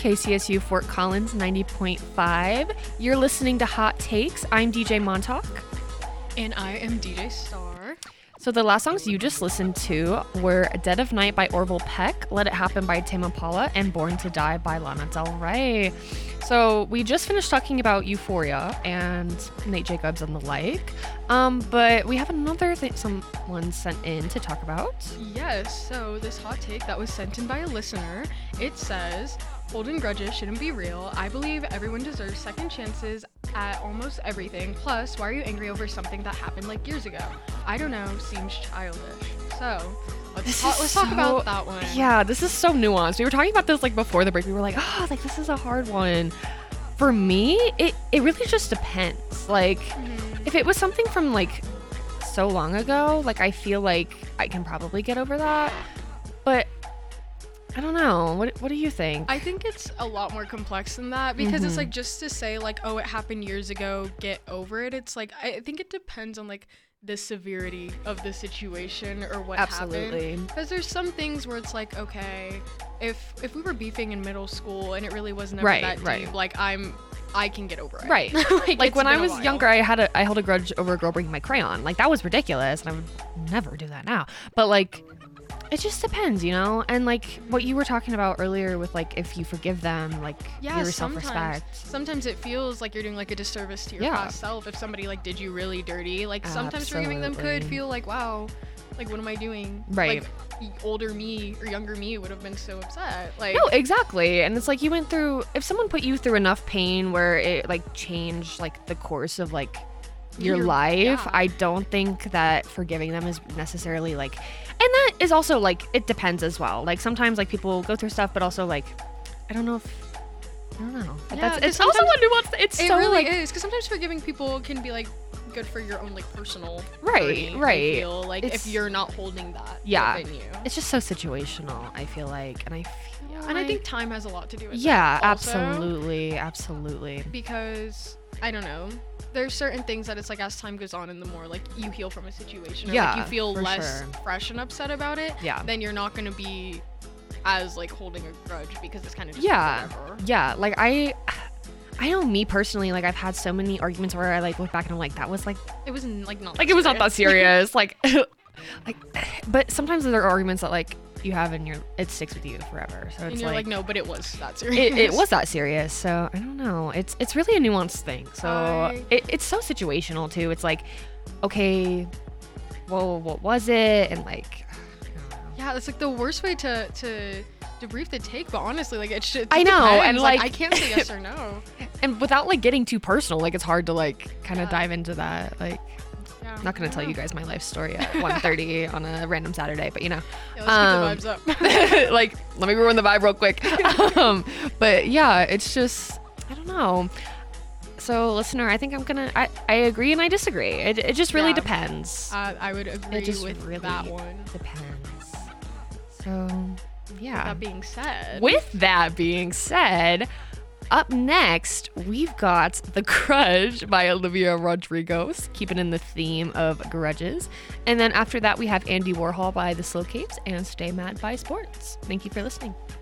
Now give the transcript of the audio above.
KCSU Fort Collins 90.5. You're listening to Hot Takes. I'm DJ Montauk. And I am DJ Star. So the last songs you just listened to were Dead of Night by Orville Peck, Let It Happen by Tame Impala, and Born to Die by Lana Del Rey. So we just finished talking about Euphoria and Nate Jacobs and the like, but we have another thing someone sent in to talk about. Yes, so this hot take that was sent in by a listener, it says, holding grudges shouldn't be real. I believe everyone deserves second chances at almost everything. Plus, why are you angry over something that happened like years ago? I don't know, seems childish. So, let's talk about that one. Yeah, this is so nuanced. We were talking about this like before the break. We were like, this is a hard one. For me, it really just depends. Like, if it was something from like so long ago, like I feel like I can probably get over that. But I don't know. What do you think? I think it's a lot more complex than that because it's like just to say like, oh, it happened years ago, get over it. It's like, I think it depends on like the severity of the situation or what happened. Because there's some things where it's like, okay, if we were beefing in middle school and it really wasn't ever that deep, like I can get over it. Right. like when I was younger, I held a grudge over a girl breaking my crayon. Like that was ridiculous and I would never do that now. But like, it just depends, you know? And like what you were talking about earlier with like if you forgive them, like your self-respect. Sometimes it feels like you're doing like a disservice to your past self if somebody like did you really dirty. Like sometimes forgiving them could feel like, wow, like what am I doing? Right. Like older me or younger me would have been so upset. Like no, exactly. And it's like you went through, if someone put you through enough pain where it like changed like the course of like your life, I don't think that forgiving them is necessarily like, and that is also like it depends as well. Like sometimes like people go through stuff, but also like I don't know. Yeah, it's also a nuance. It really is because sometimes forgiving people can be like good for your own like personal hurting, I feel like if you're not holding that within you. It's just so situational. I feel like, and I think time has a lot to do with that. Also, absolutely. Because I don't know. There's certain things that it's like as time goes on and the more like you heal from a situation or like you feel less fresh and upset about it, then you're not going to be as like holding a grudge because it's kind of just whatever. Yeah, like I know me personally, like I've had so many arguments where I like look back and I'm like that was like it was like not like it was not that serious like but sometimes there are arguments that like you have and it sticks with you forever. So it's and you're like no, but it was that serious. It was that serious. So I don't know. It's really a nuanced thing. So it's so situational too. It's like, okay, well, what was it? And like, yeah, that's like the worst way to debrief the take. But honestly, like it should. I know, depends. and like I can't say yes or no. And without like getting too personal, like it's hard to like kind of dive into that. Like. I'm not going to tell you guys my life story at 1:30 on a random Saturday, but you know. Yeah, let's keep the vibes up. Like, let me ruin the vibe real quick. But yeah, it's just, I don't know. So listener, I think I agree and I disagree. It just really depends. I would agree with that one. Depends. So, yeah. With that being said, up next, we've got The Grudge by Olivia Rodrigo, keeping in the theme of grudges. And then after that, we have Andy Warhol by The Slow Capes and Stay Mad by Sports. Thank you for listening.